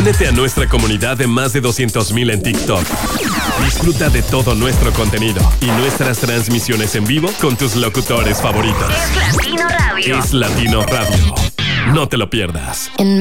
Únete a nuestra comunidad de más de 200,000 en TikTok. Disfruta de todo nuestro contenido y nuestras transmisiones en vivo con tus locutores favoritos. Es Latino Radio. Es Latino Radio. No te lo pierdas.